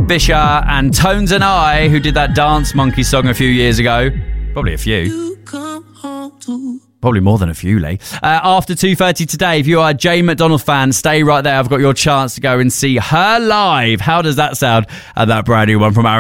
Bisha and Tones and I, who did that Dance Monkey song a few years ago. Probably a few. Probably more than a few, Lee. After 2:30 today, if you are a Jane McDonald fan, stay right there. I've got your chance to go and see her live. How does that sound? And that brand new one from Aaron